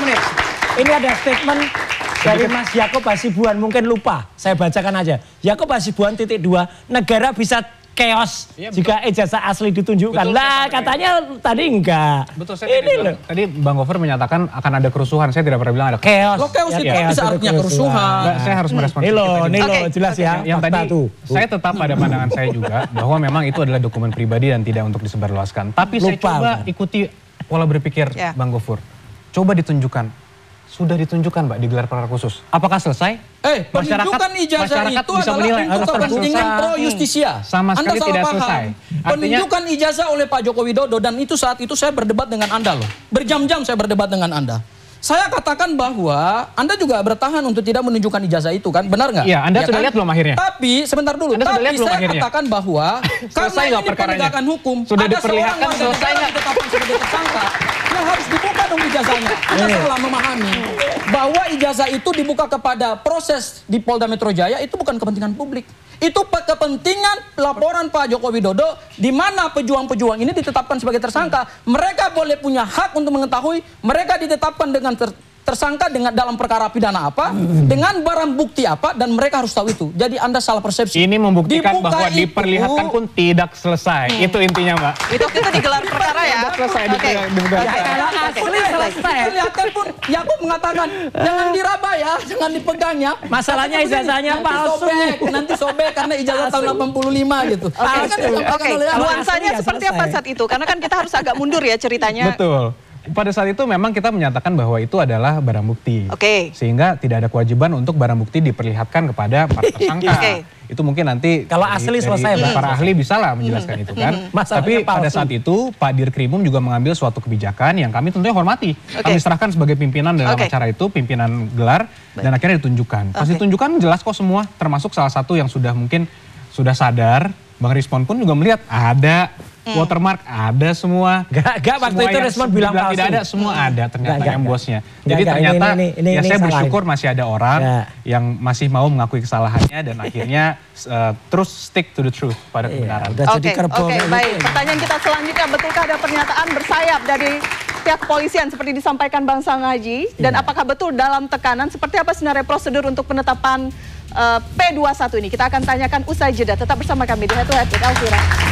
menit. Ini ada statement dari Mas Yakob Hasibuan, mungkin lupa. Saya bacakan aja. Yakob Hasibuan _2, negara bisa chaos jika ijazah asli ditunjukkan. Betul, lah katanya tadi enggak. Betul, saya tadi Bang Gofar menyatakan akan ada kerusuhan. Saya tidak pernah bilang ada chaos. Lo chaos itu bisa artinya kerusuhan. Saya harus merespon. Nih jelas ya. Yang tadi saya tetap pada pandangan saya juga bahwa memang itu adalah dokumen pribadi dan tidak untuk disebarluaskan. Tapi saya coba ikuti pola berpikir Bang Gofur. Coba ditunjukkan. Sudah ditunjukkan Mbak di gelar perkara khusus. Apakah selesai? Penunjukan ijazah itu adalah untuk kepentingan pro justisia. Sama sekali tidak selesai. Penunjukan ijazah oleh Pak Joko Widodo dan itu saat itu saya berdebat dengan Anda loh. Berjam-jam saya berdebat dengan Anda. Saya katakan bahwa Anda juga bertahan untuk tidak menunjukkan ijazah itu kan, benar nggak? Iya, Anda sudah lihat belum akhirnya? Tapi sebentar dulu, tapi saya katakan bahwa karena ini penegakan hukum, sudah ada diperlihatkan selesai nggak? Ditetapkan sebagai tersangka, yang harus dibuka dong ijazahnya. Anda salah memahami bahwa ijazah itu dibuka kepada proses di Polda Metro Jaya itu bukan kepentingan publik. Itu kepentingan laporan Pak Joko Widodo di mana pejuang-pejuang ini ditetapkan sebagai tersangka. Mereka boleh punya hak untuk mengetahui mereka ditetapkan dengan tersangka dengan dalam perkara pidana apa, dengan barang bukti apa, dan mereka harus tahu itu. Jadi Anda salah persepsi. Ini membuktikan bahwa diperlihatkan pun tidak selesai. Itu intinya, Mbak. Itu digelar perkara ya. Selesai Kalau asli selesai. Diperlihatkan pun, Yakob mengatakan jangan diraba ya, jangan dipegang ya. Masalahnya ijazahnya palsu. Nanti sobek karena ijazah tahun 85 gitu. Oke, nuansanya seperti apa saat itu? Karena kan kita harus agak mundur ya ceritanya. Betul. Pada saat itu memang kita menyatakan bahwa itu adalah barang bukti. Sehingga tidak ada kewajiban untuk barang bukti diperlihatkan kepada para tersangka. Itu mungkin nanti kalau asli selesai para ahli bisa lah menjelaskan itu kan. Tapi pada saat itu Pak Dirkrimum juga mengambil suatu kebijakan yang kami tentunya hormati. Kami serahkan sebagai pimpinan dalam acara itu, pimpinan gelar, dan akhirnya ditunjukkan. Pas ditunjukkan jelas kok semua, termasuk salah satu yang sudah mungkin sudah sadar, Bang Rizwan pun juga melihat ada watermark, ada semua. Gak waktu itu Rizwan bilang palsu. Tidak ada, semua ada ternyata yang bosnya. Jadi ternyata ya saya bersyukur masih ada orang yang masih mau mengakui kesalahannya dan akhirnya terus stick to the truth pada kebenaran. Oke, baik. Pertanyaan kita selanjutnya, betulkah ada pernyataan bersayap dari pihak kepolisian seperti disampaikan Bang Sanghaji? Dan apakah betul dalam tekanan, seperti apa sebenarnya prosedur untuk penetapan P21 ini? Kita akan tanyakan usai jeda. Tetap bersama kami di Head to Head with Elvira.